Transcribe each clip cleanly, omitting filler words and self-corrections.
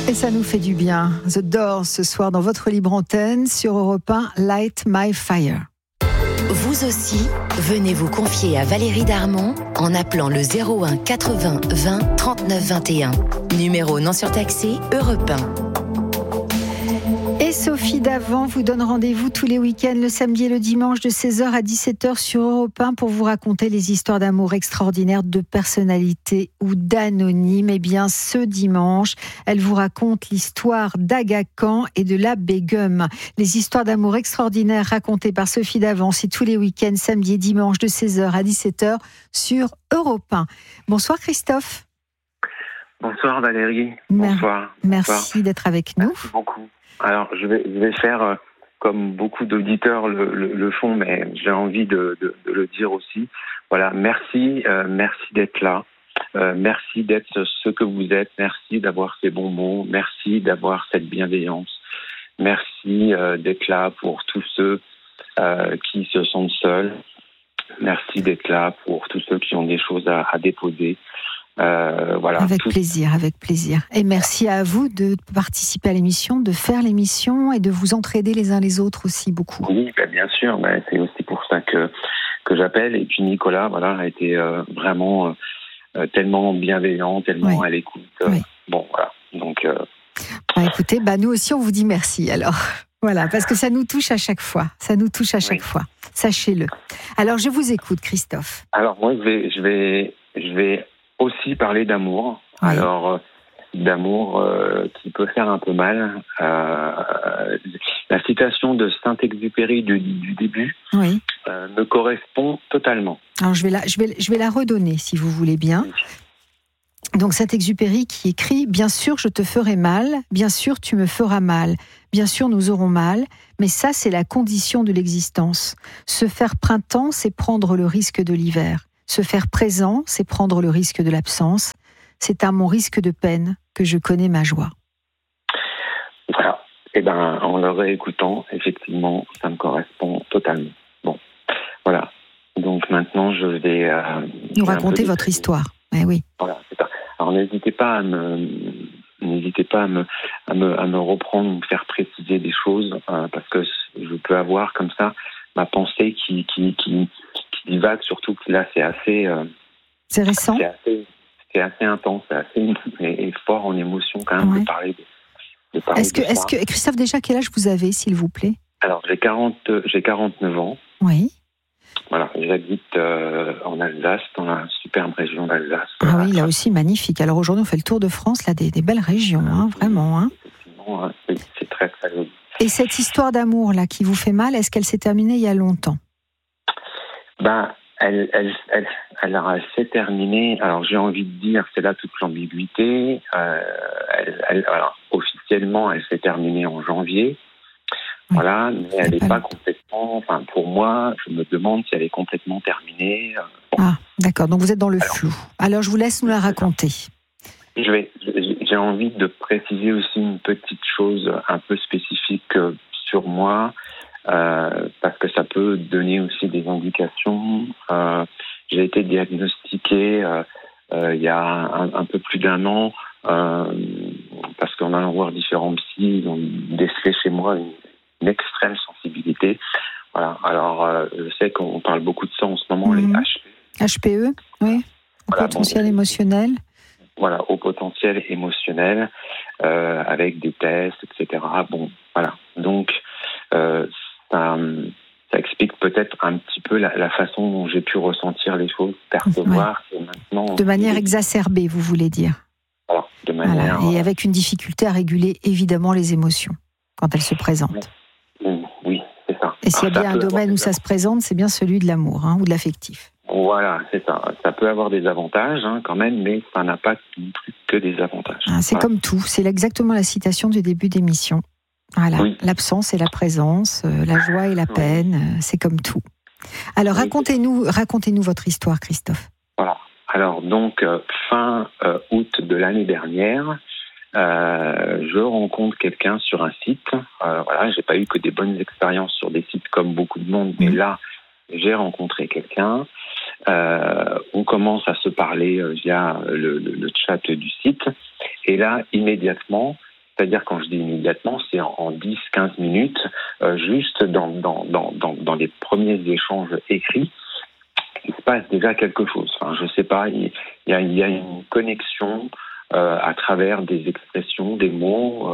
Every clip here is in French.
Et ça nous fait du bien. The Doors ce soir dans votre libre antenne sur Europe 1, Light My Fire. Vous aussi, venez vous confier à Valérie Darmon en appelant le 01 80 20 39 21. Numéro non surtaxé, Europe 1. Et Sophie Davant vous donne rendez-vous tous les week-ends, le samedi et le dimanche de 16h à 17h sur Europe 1 pour vous raconter les histoires d'amour extraordinaires de personnalités ou d'anonymes. Et bien ce dimanche, elle vous raconte l'histoire d'Aga Khan et de la Begum. Les histoires d'amour extraordinaires racontées par Sophie Davant, c'est tous les week-ends, samedi et dimanche de 16h à 17h sur Europe 1. Bonsoir Christophe. Bonsoir Valérie. Bonsoir. Merci d'être avec nous. Merci beaucoup. Alors, je vais faire, comme beaucoup d'auditeurs le font, mais j'ai envie de le dire aussi. Voilà, merci d'être là. Merci d'être ce que vous êtes. Merci d'avoir ces bons mots. Merci d'avoir cette bienveillance. Merci d'être là pour tous ceux qui se sentent seuls. Merci d'être là pour tous ceux qui ont des choses à déposer. Voilà. Avec plaisir. Et merci à vous de participer à l'émission, de faire l'émission et de vous entraider les uns les autres aussi beaucoup. Oui, bien sûr. C'est aussi pour ça que j'appelle. Et puis Nicolas, a été vraiment tellement bienveillant, tellement à l'écoute. Oui. Bon, voilà. Donc. Écoutez, nous aussi on vous dit merci. Alors. Voilà, parce que ça nous touche à chaque fois. Fois. Sachez-le. Alors je vous écoute, Christophe. Alors moi, je vais aussi parler d'amour. Oui. Alors, d'amour qui peut faire un peu mal. La citation de Saint-Exupéry du début me correspond totalement. Alors, je vais la redonner, si vous voulez bien. Oui. Donc, Saint-Exupéry qui écrit « Bien sûr, je te ferai mal. Bien sûr, tu me feras mal. Bien sûr, nous aurons mal. Mais ça, c'est la condition de l'existence. Se faire printemps, c'est prendre le risque de l'hiver. Se faire présent, c'est prendre le risque de l'absence. C'est à mon risque de peine que je connais ma joie. » Voilà. En le réécoutant, effectivement, ça me correspond totalement. Bon, voilà. Donc maintenant, je vais nous raconter votre histoire. Oui. Voilà, c'est ça. Alors n'hésitez pas à me reprendre, me faire préciser des choses, parce que je peux avoir comme ça ma pensée qui divague, surtout que là c'est assez. C'est récent. C'est assez intense, c'est assez et fort en émotion quand même de parler de Est-ce que Christophe, déjà quel âge vous avez, s'il vous plaît? Alors j'ai 49 ans. Oui. Voilà, j'habite en Alsace, dans la superbe région d'Alsace. Ah oui, là aussi magnifique. Alors aujourd'hui, on fait le tour de France, là, des belles régions, vraiment. Effectivement, c'est très très joli. Et cette histoire d'amour là qui vous fait mal, est-ce qu'elle s'est terminée il y a longtemps? Elle s'est terminée. Alors j'ai envie de dire, c'est là toute l'ambiguïté. Alors officiellement, elle s'est terminée en janvier. Oui, voilà, mais elle n'est pas complètement. Enfin, pour moi, je me demande si elle est complètement terminée. Bon. Ah, d'accord. Donc vous êtes dans le flou. Alors je vous laisse nous la raconter. J'ai envie de préciser aussi une petite chose un peu spécifique sur moi, parce que ça peut donner aussi des indications. J'ai été diagnostiqué il y a un peu plus d'1 an, parce qu'en allant voir différents psys, ils ont décelé chez moi une extrême sensibilité. Voilà. Alors, je sais qu'on parle beaucoup de ça en ce moment, les HPE, oui, au potentiel émotionnel. Voilà, au potentiel émotionnel, avec des tests, etc. Bon, voilà. Donc, ça explique peut-être un petit peu la façon dont j'ai pu ressentir les choses, percevoir. Et maintenant, de manière exacerbée, vous voulez dire. Voilà, de manière... Et avec une difficulté à réguler, évidemment, les émotions, quand elles se présentent. Oui, c'est ça. Et s'il y a bien un domaine où ça se présente, c'est bien celui de l'amour, ou de l'affectif. Voilà, c'est ça. Ça peut avoir des avantages quand même, mais ça n'a pas non plus que des avantages. C'est comme tout, c'est exactement la citation du début d'émission. Voilà, l'absence et la présence, la joie et la peine, c'est comme tout. Alors racontez-nous votre histoire, Christophe. Voilà. Alors donc fin août de l'année dernière, je rencontre quelqu'un sur un site. Voilà, j'ai pas eu que des bonnes expériences sur des sites comme beaucoup de monde, mais là j'ai rencontré quelqu'un. On commence à se parler via le chat du site, et là immédiatement c'est-à-dire quand je dis immédiatement, c'est en 10-15 minutes, juste dans les premiers échanges écrits, il se passe déjà quelque chose. Enfin, je sais pas, il y a une connexion à travers des expressions, des mots,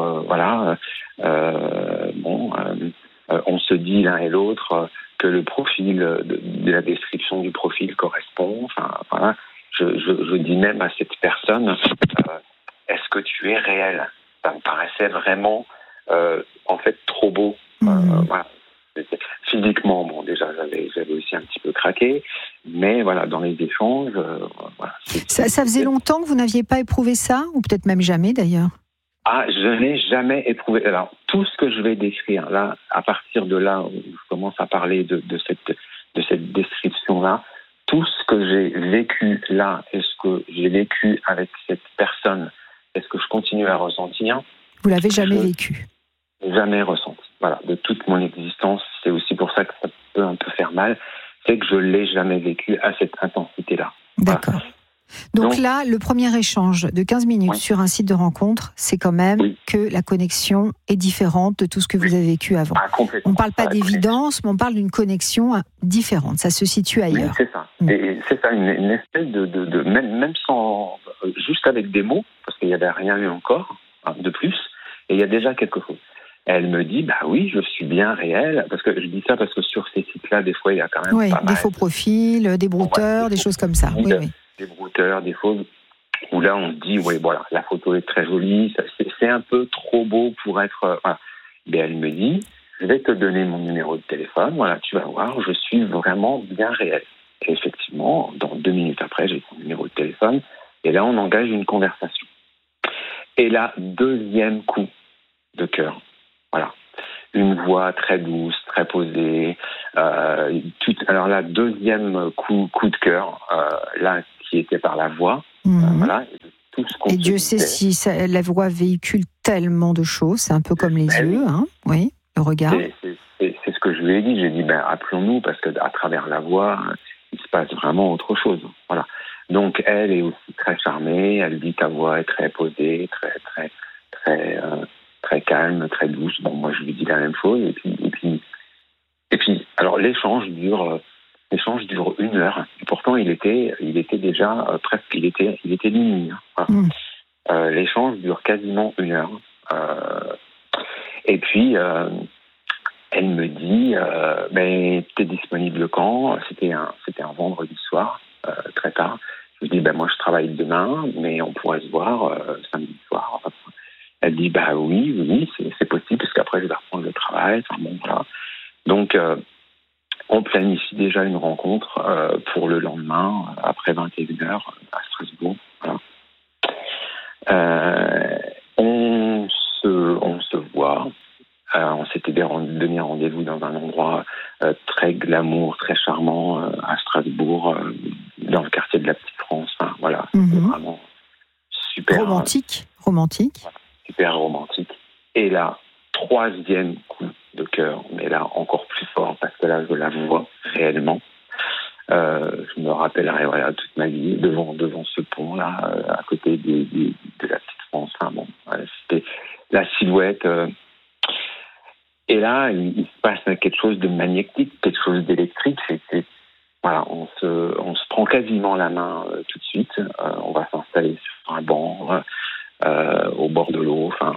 on se dit l'un et l'autre que le profil de la description du profil correspond. Enfin, voilà. Je dis même à cette personne, est-ce que tu es réel? Ça me paraissait vraiment, en fait, trop beau. Voilà. Physiquement, bon, déjà, j'avais aussi un petit peu craqué, mais voilà, dans les échanges, voilà. Ça faisait longtemps que vous n'aviez pas éprouvé ça, ou peut-être même jamais d'ailleurs? Ah, je n'ai jamais éprouvé. Alors, tout ce que je vais décrire là, à partir de là où je commence à parler de cette description-là, tout ce que j'ai vécu là et ce que j'ai vécu avec cette personne, est-ce que je continue à ressentir? Vous l'avez jamais vécu? Jamais ressenti. Voilà, de toute mon existence, c'est aussi pour ça que ça peut un peu faire mal, c'est que je l'ai jamais vécu à cette intensité-là. D'accord. Voilà. Donc là, le premier échange de 15 minutes sur un site de rencontre, c'est quand même que la connexion est différente de tout ce que vous avez vécu avant. On ne parle pas d'évidence, mais on parle d'une connexion différente. Ça se situe ailleurs. Oui, c'est ça. Et c'est ça, une espèce de même sans, juste avec des mots, parce qu'il n'y avait rien eu encore de plus, et il y a déjà quelque chose. Elle me dit, bah oui, je suis bien réel, parce que je dis ça parce que sur ces sites-là, des fois, il y a quand même pas mal. Des faux profils, des brouteurs, des choses comme ça. Oui. Des brouteurs, des faux, où là, on se dit, voilà, la photo est très jolie, c'est un peu trop beau pour être... voilà. Mais elle me dit, je vais te donner mon numéro de téléphone, voilà, tu vas voir, je suis vraiment bien réel. Et effectivement, dans 2 minutes après, j'ai son numéro de téléphone, et là, on engage une conversation. Et là, deuxième coup de cœur. Voilà. Une voix très douce, très posée. Alors là, deuxième coup de cœur, là, qui était par la voix. Voilà. Tout ce qu'on et Dieu sait si la voix véhicule tellement de choses. C'est un peu comme les yeux, hein. Oui, le regard. C'est ce que je lui ai dit. J'ai dit, appelons-nous, parce qu'à travers la voix, il se passe vraiment autre chose. Voilà. Donc, elle est aussi très charmée. Elle dit, ta voix est très posée, très calme, très douce. Bon, moi, je lui dis la même chose. Et puis, alors, l'échange dure 1 heure. Et pourtant, il était déjà presque, il était minuit. Voilà. L'échange dure quasiment 1 heure. Et puis, elle me dit, t'es disponible quand? C'était un vendredi soir, très tard. Je lui dis, moi, je travaille demain, mais on pourrait se voir samedi soir. Elle dit, oui, c'est possible, parce qu'après, je vais reprendre le travail. Enfin, bon, voilà. Donc, on planifie déjà une rencontre pour le lendemain, après 21h, à Strasbourg. Voilà. On se voit. On s'était donné rendez-vous dans un endroit très glamour, très charmant, à Strasbourg, dans le quartier de la Petite France. Enfin, voilà, c'était vraiment super. Romantique. Voilà, super romantique. Et là, 3e coup de cœur, mais là, encore plus fort, parce que là, je la vois réellement. Je me rappellerai toute ma vie devant ce pont-là, à côté de la Petite France. Enfin, bon, c'était la silhouette. Et là, il se passe quelque chose de magnétique, quelque chose d'électrique. Voilà, on se prend quasiment la main tout de suite. On va s'installer sur un banc au bord de l'eau. Enfin,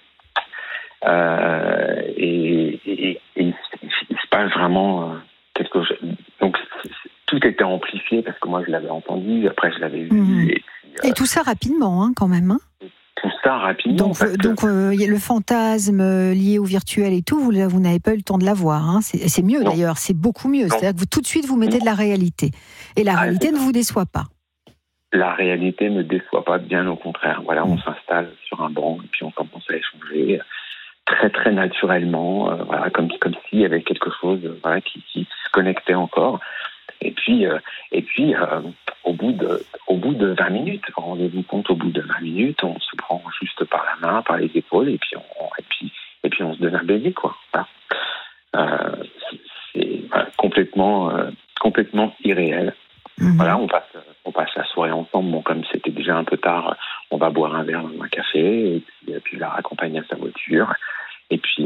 et il se passe vraiment quelque chose. Donc, tout était amplifié parce que moi, je l'avais entendu. Après, je l'avais vu. Et tout ça rapidement, quand même. Tout ça rapidement. Donc le fantasme lié au virtuel et tout, vous n'avez pas eu le temps de l'avoir. C'est mieux d'ailleurs, c'est beaucoup mieux. Non. C'est-à-dire que tout de suite, vous mettez de la réalité. Et la réalité ne vous déçoit pas. La réalité ne déçoit pas, bien au contraire. Voilà, on s'installe sur un banc et puis on commence à échanger très très naturellement, comme s'il y avait quelque chose qui se connectait encore. Et puis au bout de 20 minutes, rendez-vous compte, au bout de 20 minutes, on se prend juste par la main, par les épaules, et puis on se donne un baiser, quoi. Voilà. C'est complètement irréel. Voilà, on passe la soirée ensemble. Bon, comme c'était déjà un peu tard, on va boire un verre dans un café, et puis puis je la raccompagne à sa voiture. Et puis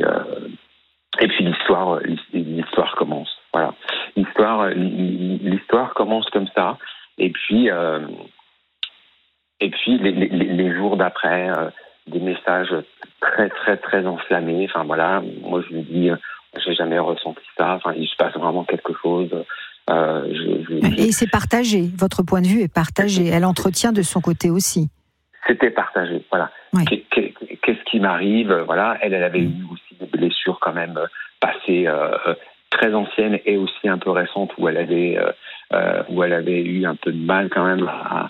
l'histoire commence. Voilà. L'histoire commence comme ça. Et puis les jours d'après, des messages très, très, très enflammés. Enfin, voilà. Moi, je lui dis, j'ai jamais ressenti ça. Enfin, il se passe vraiment quelque chose. Et c'est partagé. Votre point de vue est partagé. Elle entretient de son côté aussi. C'était partagé, voilà. Oui. Qu'est-ce qui m'arrive, voilà. Elle avait eu aussi des blessures quand même passées, très anciennes et aussi un peu récentes où elle avait eu un peu de mal quand même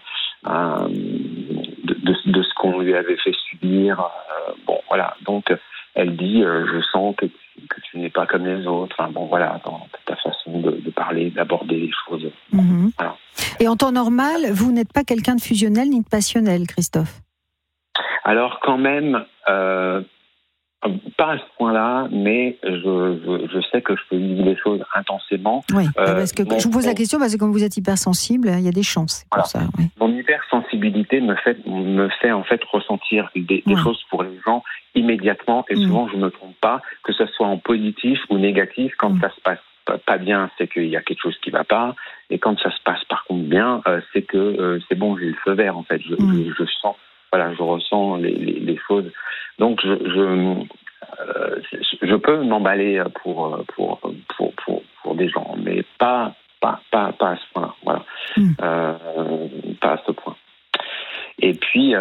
de ce qu'on lui avait fait subir. Bon, voilà. Donc, elle dit, je sens que tu n'es pas comme les autres. Enfin, bon, voilà, dans ta façon de parler, d'aborder les choses. Mmh. Voilà. Et en temps normal, vous n'êtes pas quelqu'un de fusionnel ni de passionnel, Christophe? Alors, quand même, pas à ce point-là, mais je sais que je peux vivre les choses intensément. Oui, parce que je vous pose la question parce que comme vous êtes hypersensible, il y a des chances. Voilà. Pour ça. Oui. Mon hypersensibilité me fait en fait ressentir des choses pour les gens immédiatement, et souvent je ne me trompe pas, que ce soit en positif ou négatif. Quand ça se passe pas bien, c'est qu'il y a quelque chose qui ne va pas, et quand ça se passe par contre bien, c'est que c'est bon, j'ai le feu vert en fait. Je sens, voilà, je ressens les choses. Donc je peux m'emballer pour des gens, mais pas à ce point-là, voilà. Pas à ce point. Et puis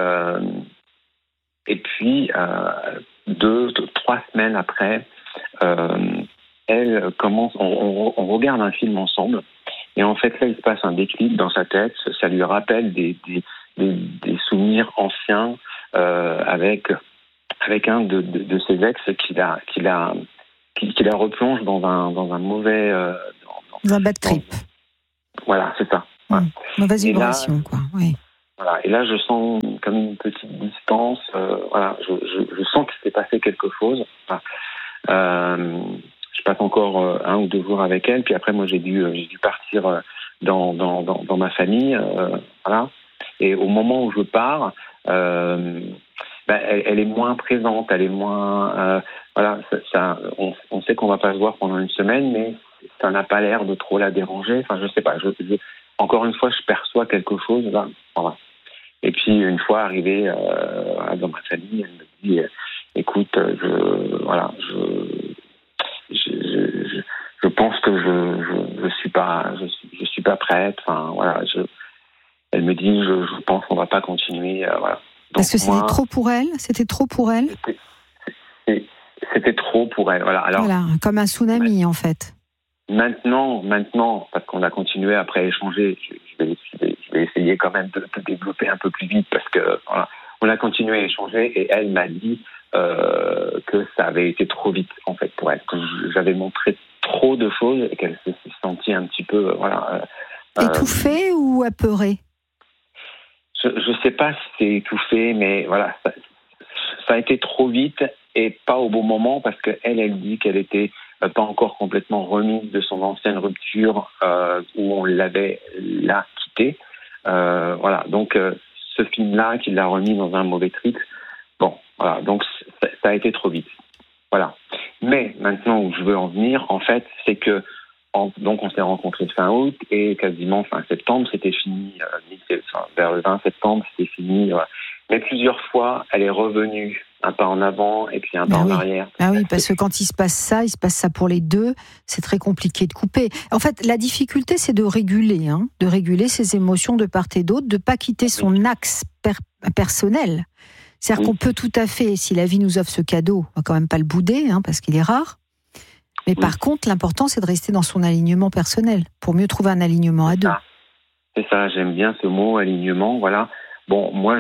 2-3 semaines après, elle commence. On regarde un film ensemble, et en fait là, il se passe un déclic dans sa tête. Ça lui rappelle des souvenirs anciens avec un de ses ex qui la replonge dans un mauvais dans un bad trip. Voilà, c'est ça. Ouais. Mauvaise vibration, quoi. Oui. Voilà. Et là, je sens comme une petite distance. Voilà, je sens qu'il s'est passé quelque chose. Voilà. Je passe encore 1 ou 2 jours avec elle, puis après, moi, j'ai dû partir dans ma famille. Voilà. Et au moment où je pars, elle est moins présente, elle est moins. Voilà, on sait qu'on va pas se voir pendant une semaine, mais ça n'a pas l'air de trop la déranger. Enfin, je sais pas. Encore une fois, je perçois quelque chose. Là, voilà. Et puis, une fois arrivée dans ma famille, elle me dit écoute, je pense que je suis pas prête. Enfin, voilà. Elle me dit je pense qu'on va pas continuer. Voilà. Donc, parce que c'était trop pour elle. C'était trop pour elle. C'était trop pour elle. Voilà. Alors, voilà, comme un tsunami en fait. Maintenant, parce qu'on a continué après à échanger, je vais essayer quand même de développer un peu plus vite, parce que voilà, on a continué à échanger, et elle m'a dit que ça avait été trop vite en fait pour elle, que j'avais montré trop de choses et qu'elle s'est sentie un petit peu étouffée ou apeurée. Je sais pas si c'est étouffée, mais voilà, ça a été trop vite et pas au bon moment, parce que elle dit qu'elle était pas encore complètement remise de son ancienne rupture où on l'avait là quitté. Voilà, donc ce film-là qui l'a remis dans un mauvais trip. Bon, voilà, donc ça a été trop vite. Voilà. Mais maintenant où je veux en venir, en fait, c'est que donc on s'est rencontrés fin août, et quasiment fin septembre, c'était fini. Vers le 20 septembre, c'était fini. Mais plusieurs fois, elle est revenue un pas en avant et puis un pas en arrière. Ah oui, parce que quand il se passe ça pour les deux, c'est très compliqué de couper. En fait, la difficulté, c'est de réguler ses émotions de part et d'autre, de ne pas quitter son axe personnel. C'est-à-dire qu'on peut tout à fait, si la vie nous offre ce cadeau, on va quand même pas le bouder, parce qu'il est rare. Mais par contre, l'important, c'est de rester dans son alignement personnel, pour mieux trouver un alignement à deux. C'est ça, j'aime bien ce mot, alignement, voilà. Bon, moi,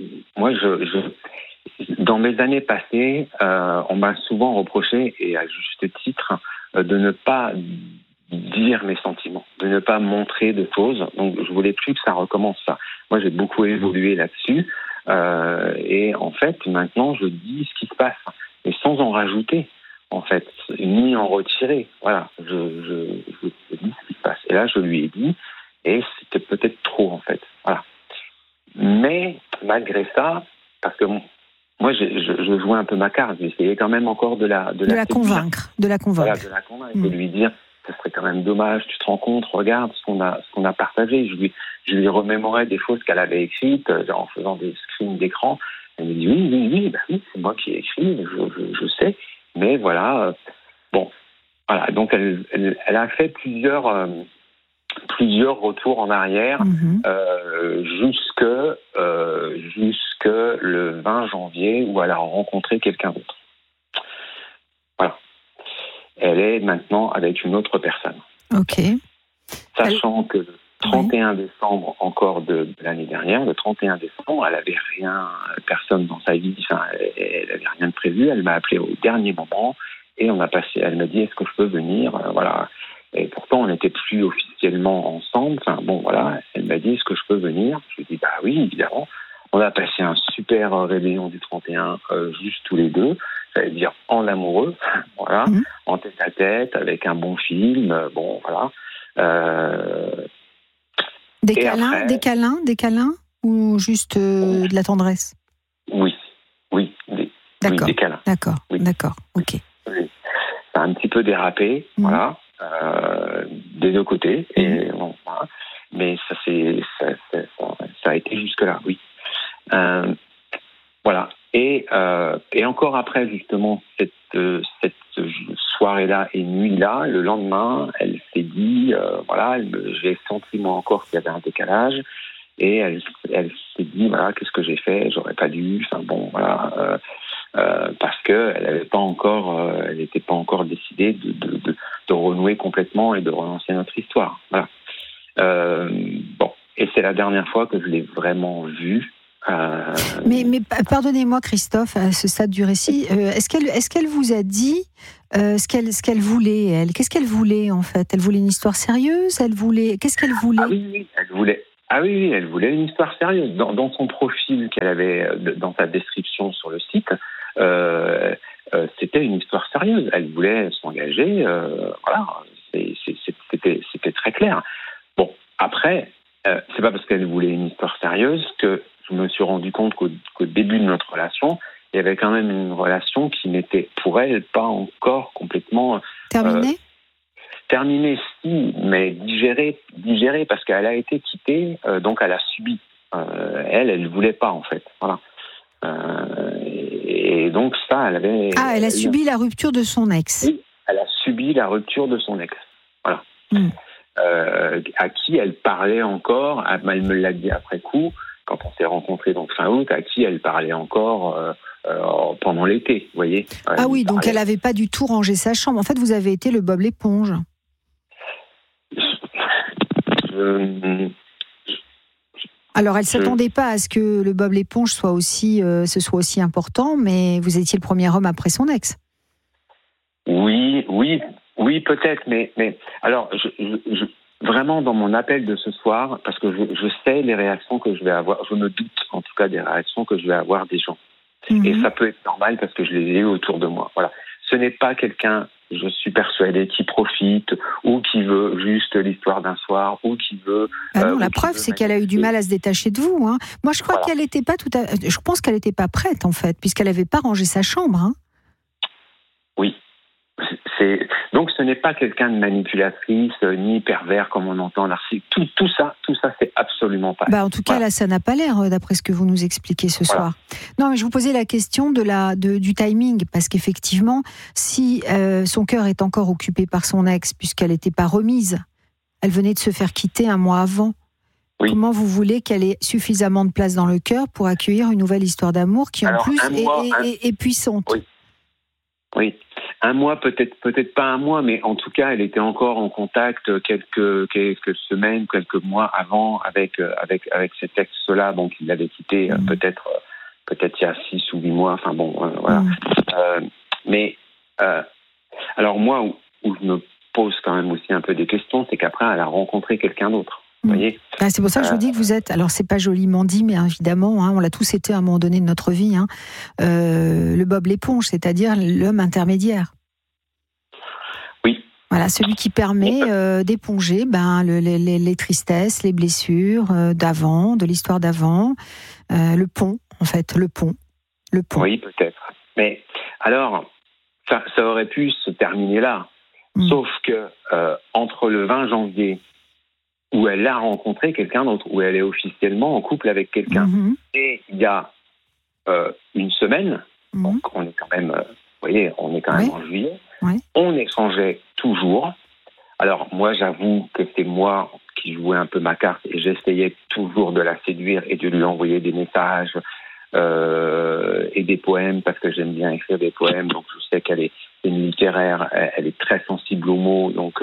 dans mes années passées, on m'a souvent reproché, et à juste titre, de ne pas dire mes sentiments, de ne pas montrer de choses. Donc, je voulais plus que ça recommence ça. Moi, j'ai beaucoup évolué là-dessus, et en fait, maintenant, je dis ce qui se passe, mais sans en rajouter, en fait, ni en retirer. Voilà, je dis ce qui se passe. Et là, je lui ai dit, et c'était peut-être trop, en fait. Voilà. Mais malgré ça, parce que moi, je jouais un peu ma carte. J'essayais quand même encore de la convaincre. Voilà, de la convaincre, de lui dire, ce serait quand même dommage, tu te rends compte, regarde ce qu'on a partagé. Je lui remémorais des choses qu'elle avait écrites, en faisant des screens d'écran. Elle me dit oui, c'est moi qui ai écrit, je sais. Mais voilà, bon, voilà. Donc elle a fait plusieurs retours en arrière jusque le 20 janvier où elle a rencontré quelqu'un d'autre. Voilà. Elle est maintenant avec une autre personne. Ok. Sachant que le 31 décembre encore de l'année dernière, le 31 décembre, elle n'avait personne dans sa vie, elle n'avait rien de prévu. Elle m'a appelé au dernier moment et elle m'a dit est-ce que je peux venir, voilà. Et pourtant, on n'était plus officiellement ensemble. Enfin, bon, voilà. Elle m'a dit, est-ce que je peux venir? Je lui ai dit, bah oui, évidemment. On a passé un super réveillon du 31, juste tous les deux. Ça veut dire en amoureux, voilà, en tête-à-tête, avec un bon film, bon, voilà. Des câlins, ou juste de la tendresse? Oui, d'accord. Des câlins. D'accord, oui. D'accord, ok. Oui. Ça a un petit peu dérapé, voilà. Des deux côtés, et bon, voilà. Mais ça a été jusque-là, oui. Voilà. Et encore après, justement, cette soirée-là et nuit-là, le lendemain, elle s'est dit, voilà, j'ai senti moi encore qu'il y avait un décalage, et elle s'est dit, voilà, qu'est-ce que j'ai fait? J'aurais pas dû, enfin bon, voilà. Parce que elle n'était pas encore décidée de renouer complètement et de relancer notre histoire. Voilà. Bon, et c'est la dernière fois que je l'ai vraiment vue. Mais pardonnez-moi, Christophe, à ce stade du récit, est-ce qu'elle vous a dit ce qu'elle voulait, elle? Qu'est-ce qu'elle voulait en fait? Elle voulait une histoire sérieuse? Qu'est-ce qu'elle voulait? Elle voulait une histoire sérieuse. Dans son profil qu'elle avait, dans sa description sur le site, c'était une histoire sérieuse. Elle voulait s'engager, voilà, c'était très clair. Bon, après, c'est pas parce qu'elle voulait une histoire sérieuse que je me suis rendu compte qu'au début de notre relation, il y avait quand même une relation qui n'était pour elle pas encore complètement terminée, si, mais digérée parce qu'elle a été quittée, donc elle a subi. Elle voulait pas en fait, voilà. Et donc ça, elle a subi la rupture de son ex. Oui, elle a subi la rupture de son ex, voilà. À qui elle parlait encore, elle me l'a dit après coup, quand on s'est rencontrés donc fin août, à qui elle parlait encore pendant l'été, vous voyez. Oui, donc elle n'avait pas du tout rangé sa chambre. En fait, vous avez été le Bob l'éponge. Alors, elle ne s'attendait pas à ce que le Bob l'éponge soit aussi important, mais vous étiez le premier homme après son ex. Oui, peut-être, mais alors, vraiment dans mon appel de ce soir, parce que je sais les réactions que je vais avoir, je me doute en tout cas des réactions que je vais avoir des gens. Et ça peut être normal parce que je les ai eu autour de moi. Voilà. Ce n'est pas quelqu'un, je suis persuadée, qui profite ou qui veut juste l'histoire d'un soir ou qui veut... non, la preuve, c'est qu'elle a eu du mal à se détacher de vous. Hein. Moi, je crois qu'elle n'était pas je pense qu'elle n'était pas prête, en fait, puisqu'elle n'avait pas rangé sa chambre. Hein. Oui. Donc, ce n'est pas quelqu'un de manipulatrice, ni pervers, comme on entend narcissique. Tout ça, c'est absolument pas. En tout cas, là, ça n'a pas l'air, d'après ce que vous nous expliquez ce soir. Non, mais je vous posais la question du timing, parce qu'effectivement, si son cœur est encore occupé par son ex, puisqu'elle n'était pas remise, elle venait de se faire quitter un mois avant. Oui. Comment vous voulez qu'elle ait suffisamment de place dans le cœur pour accueillir une nouvelle histoire d'amour qui, en plus, est puissante? Oui. Un mois, peut-être pas un mois, mais en tout cas, elle était encore en contact quelques semaines, quelques mois avant avec cet ex-là, donc il l'avait quitté peut-être il y a 6 ou 8 mois. Enfin bon, voilà. Mais alors moi, où je me pose quand même aussi un peu des questions, c'est qu'après, elle a rencontré quelqu'un d'autre. Vous voyez, c'est pour ça que je vous dis que vous êtes, alors c'est pas joliment dit, mais évidemment, on l'a tous été à un moment donné de notre vie, le Bob l'éponge, c'est-à-dire l'homme intermédiaire. Oui. Voilà, celui qui permet d'éponger les tristesses, les blessures d'avant, de l'histoire d'avant, le pont, en fait, le pont. le pont. Oui, peut-être. Mais alors, ça aurait pu se terminer là. Sauf que entre le 20 janvier, où elle a rencontré quelqu'un d'autre, où elle est officiellement en couple avec quelqu'un, et il y a une semaine, donc on est quand même, vous voyez, on est quand même en juillet, on échangeait toujours. Alors moi, j'avoue que c'est moi qui jouais un peu ma carte et j'essayais toujours de la séduire et de lui envoyer des messages et des poèmes, parce que j'aime bien écrire des poèmes, donc je sais qu'elle est une littéraire, elle est très sensible aux mots, donc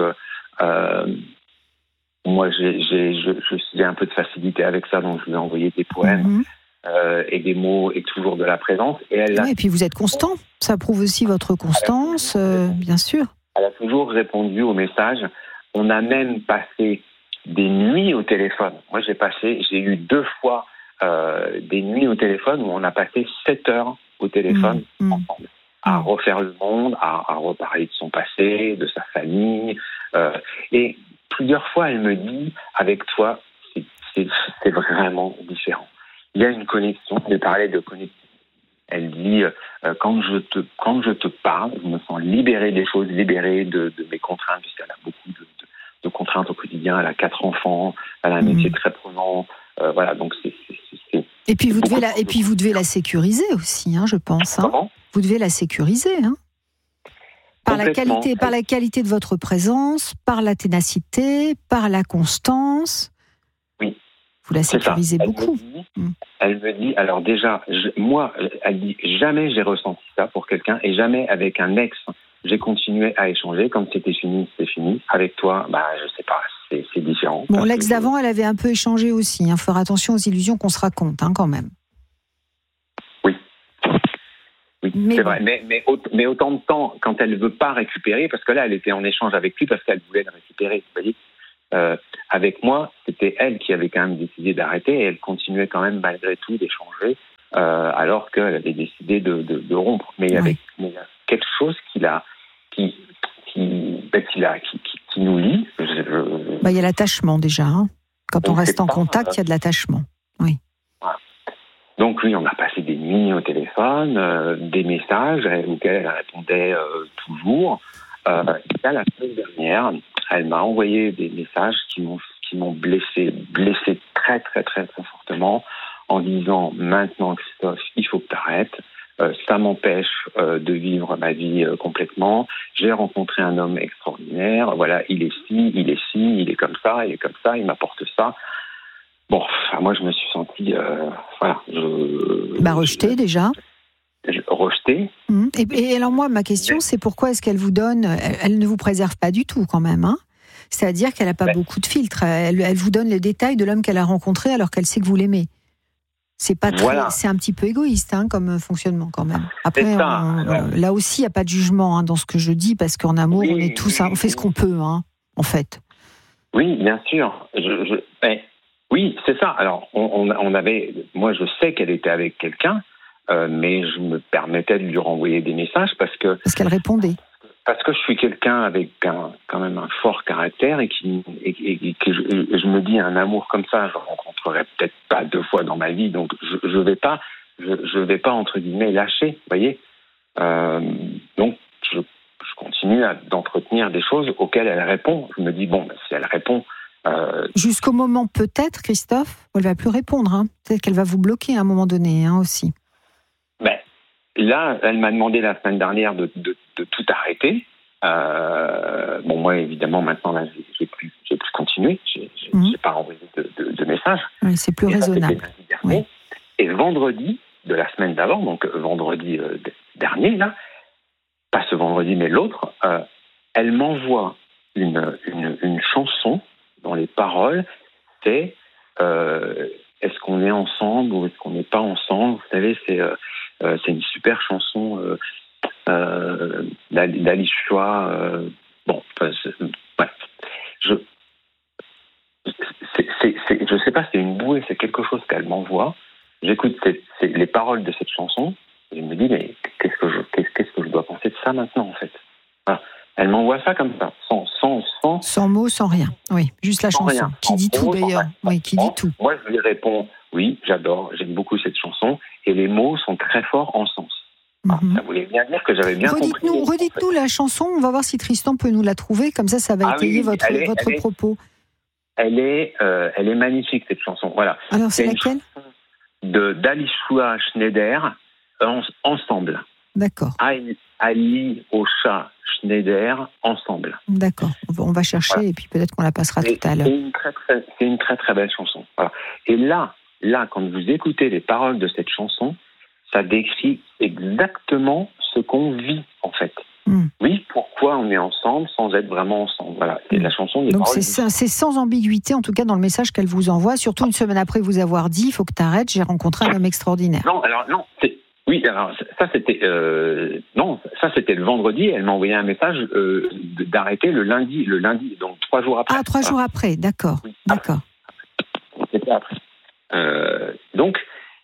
moi j'ai un peu de facilité avec ça, donc je lui ai envoyé des poèmes et des mots et toujours de la présence. Et et puis vous êtes constant, ça prouve aussi votre constance, bien sûr. Elle a toujours répondu aux messages. On a même passé des nuits au téléphone. Moi j'ai eu 2 fois des nuits au téléphone où on a passé 7 heures au téléphone ensemble, à refaire le monde, à reparler de son passé, de sa famille. Et plusieurs fois, elle me dit, avec toi, c'est vraiment différent. Il y a une connexion, elle parlait de connexion. Elle dit, quand je te parle, je me sens libérée des choses, libérée de mes contraintes, puisqu'elle a beaucoup de contraintes au quotidien. Elle a 4 enfants, elle a un métier très prenant. Voilà, donc c'est. Et puis vous devez la sécuriser aussi, hein, je pense. Hein. Comment ? Vous devez la sécuriser, hein. Par la qualité de votre présence, par la ténacité, par la constance. Oui. Vous la sécurisez beaucoup. Elle me dit, alors déjà, elle dit, jamais j'ai ressenti ça pour quelqu'un et jamais avec un ex, j'ai continué à échanger. Quand c'était fini, c'est fini. Avec toi, je sais pas, c'est différent. Bon, l'ex d'avant, elle avait un peu échangé aussi. Hein. Faire attention aux illusions qu'on se raconte, hein, quand même. Oui, c'est vrai. Mais autant de temps, quand elle ne veut pas récupérer, parce que là, elle était en échange avec lui parce qu'elle voulait le récupérer. Vous voyez, avec moi, c'était elle qui avait quand même décidé d'arrêter et elle continuait quand même malgré tout d'échanger, alors qu'elle avait décidé de rompre. Mais il y a quelque chose qui nous lie. Il y a l'attachement déjà. Hein. Quand on reste en contact, il y a de l'attachement. Oui. Donc oui, on a passé des nuits au téléphone, des messages auxquels elle répondait toujours. Et là, la semaine dernière, elle m'a envoyé des messages qui m'ont blessé très très très très fortement, en disant: maintenant Christophe, il faut que tu arrêtes. Ça m'empêche de vivre ma vie complètement. J'ai rencontré un homme extraordinaire. Voilà, il est il est comme ça, il m'apporte ça. Bon, moi je me suis senti, rejetée déjà. Rejetée. Et alors moi, ma question, c'est pourquoi est-ce qu'elle vous donne... Elle ne vous préserve pas du tout quand même, hein. C'est-à-dire qu'elle n'a pas beaucoup de filtres. Elle vous donne les détails de l'homme qu'elle a rencontré alors qu'elle sait que vous l'aimez. C'est pas c'est un petit peu égoïste, hein, comme fonctionnement quand même. Après, là aussi, il n'y a pas de jugement, hein, dans ce que je dis, parce qu'en amour, on est tous, on fait ce qu'on peut, hein, en fait. Oui, bien sûr. Oui, c'est ça. Alors, on avait. Moi, je sais qu'elle était avec quelqu'un, mais je me permettais de lui renvoyer des messages parce qu'elle répondait. Parce que je suis quelqu'un avec quand même un fort caractère et que je me dis, un amour comme ça, je le rencontrerai peut-être pas 2 fois dans ma vie, donc je vais pas entre guillemets lâcher, vous voyez. Donc je continue d'entretenir des choses auxquelles elle répond. Je me dis si elle répond. Jusqu'au moment peut-être, Christophe, elle va plus répondre. Hein. Peut-être qu'elle va vous bloquer à un moment donné, hein, aussi. Là, elle m'a demandé la semaine dernière de tout arrêter. Moi, évidemment, maintenant, là, j'ai plus continué. J'ai pas envoyé de messages. Oui, c'est plus raisonnable. Oui. Et vendredi de la semaine d'avant, donc vendredi dernier, là, pas ce vendredi, mais l'autre, elle m'envoie une chanson dont les paroles, c'est est-ce qu'on est ensemble ou est-ce qu'on n'est pas ensemble. Vous savez, c'est une super chanson d'Alice Choix. Je sais pas, c'est une bouée, c'est quelque chose qu'elle m'envoie. J'écoute les paroles de cette chanson et je me dis, mais qu'est-ce que je dois penser de ça maintenant, en fait. Voilà. Elle m'envoie ça comme ça, sans mots, sans rien. Oui, juste la chanson. Qui dit tout, d'ailleurs. Oui, qui dit tout. Moi, je lui réponds, oui, j'adore, j'aime beaucoup cette chanson, et les mots sont très forts en sens. Ça voulait bien dire que j'avais bien compris. Redites-nous la chanson, on va voir si Tristan peut nous la trouver, comme ça va étayer votre propos. Elle est magnifique, cette chanson. Voilà. Alors, c'est laquelle ? d'Alishua Schneider, Ensemble. D'accord. Ali Ocha Schneider, Ensemble. D'accord. On va chercher et puis peut-être qu'on la passera tout à l'heure. C'est une très très belle chanson. Voilà. Et là, quand vous écoutez les paroles de cette chanson, ça décrit exactement ce qu'on vit en fait. Oui, pourquoi on est ensemble sans être vraiment ensemble. Voilà, c'est la chanson des paroles. Donc c'est sans ambiguïté, en tout cas dans le message qu'elle vous envoie, surtout une semaine après vous avoir dit, il faut que tu arrêtes, j'ai rencontré un homme extraordinaire. Non, ça c'était le vendredi, elle m'a envoyé un message d'arrêter le lundi, donc 3 jours après. 3 jours après, d'accord. Oui, d'accord. C'était après. Donc,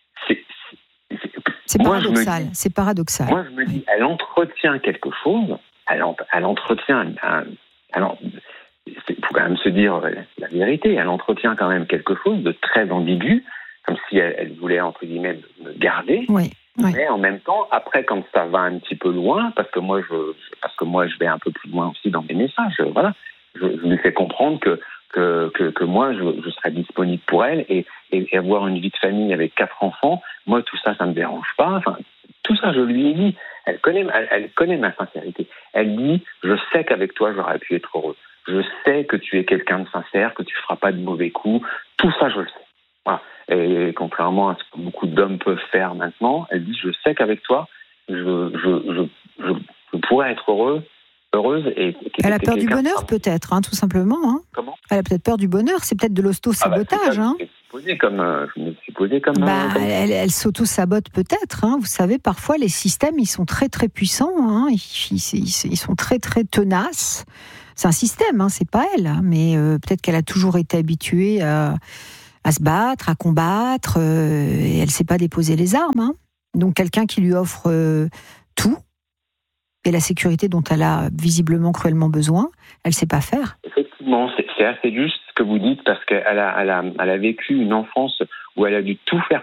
c'est paradoxal, c'est paradoxal. Moi, je me dis, elle entretient quelque chose, elle entretient alors, il faut quand même se dire la vérité, elle entretient quand même quelque chose de très ambigu, comme si elle voulait, entre guillemets, me garder. Oui. Mais en même temps, après, quand ça va un petit peu loin, parce que moi, je vais un peu plus loin aussi dans mes messages, voilà, je lui fais comprendre que moi, je serai disponible pour elle et avoir une vie de famille avec 4 enfants, moi, tout ça, ça me dérange pas. Enfin, tout ça, je lui ai dit. Elle connaît ma sincérité. Elle dit, je sais qu'avec toi, j'aurais pu être heureux. Je sais que tu es quelqu'un de sincère, que tu feras pas de mauvais coups. Tout ça, je le sais. Voilà. Et contrairement à ce que beaucoup d'hommes peuvent faire maintenant, elle dit, je sais qu'avec toi, je pourrais être heureuse. Elle a peur du bonheur, peut-être, tout simplement. Comment ? Elle a peut-être peur du bonheur, c'est peut-être de l'auto-sabotage. Je me suis posé comme... Elle s'auto-sabote peut-être. Vous savez, parfois, les systèmes, ils sont très, très puissants. Ils sont très, très tenaces. C'est un système, c'est pas elle. Mais peut-être qu'elle a toujours été habituée à se battre, à combattre. Et elle ne sait pas déposer les armes. Donc, quelqu'un qui lui offre tout, et la sécurité dont elle a visiblement cruellement besoin, elle ne sait pas faire. Effectivement, c'est assez juste ce que vous dites, parce qu'elle a vécu une enfance où elle a dû tout faire